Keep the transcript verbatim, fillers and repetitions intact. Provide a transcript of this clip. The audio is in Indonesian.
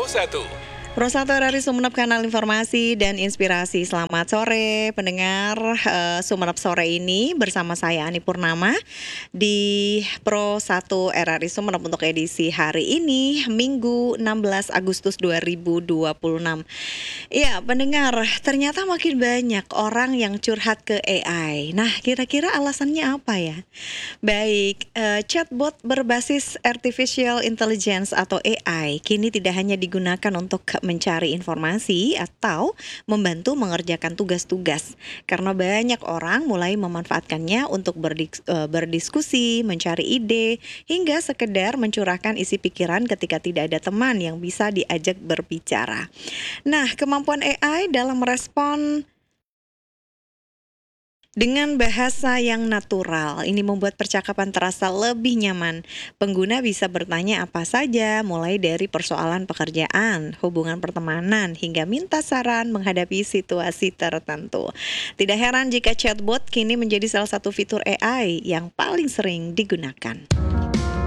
Satu. Pro satu R R I Sumeneb, kanal informasi dan inspirasi. Selamat sore pendengar uh, Sumeneb sore ini bersama saya Ani Purnama di Pro satu R R I Sumeneb untuk edisi hari ini Minggu enam belas Agustus dua ribu dua puluh enam. Ya pendengar, ternyata makin banyak orang yang curhat ke A I. Nah kira-kira alasannya apa ya? Baik, uh, chatbot berbasis Artificial Intelligence atau A I kini tidak hanya digunakan untuk mencari informasi atau membantu mengerjakan tugas-tugas, karena banyak orang mulai memanfaatkannya untuk berdis- berdiskusi, mencari ide, hingga sekedar mencurahkan isi pikiran ketika tidak ada teman yang bisa diajak berbicara. Nah, kemampuan A I dalam merespon dengan bahasa yang natural ini membuat percakapan terasa lebih nyaman. Pengguna bisa bertanya apa saja, mulai dari persoalan pekerjaan, hubungan pertemanan, hingga minta saran menghadapi situasi tertentu. Tidak heran jika chatbot kini menjadi salah satu fitur A I yang paling sering digunakan.